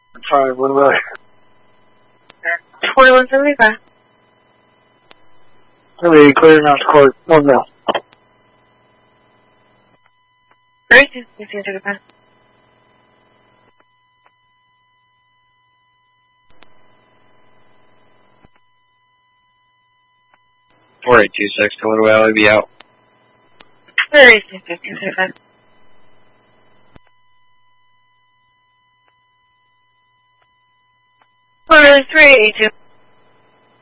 Sorry, what about it? 2175. Somebody clear out the court. 1 mil. 32, you can take a pass. Four 826, Colorado Valley, be out. 32, you can take a pass. Three 82.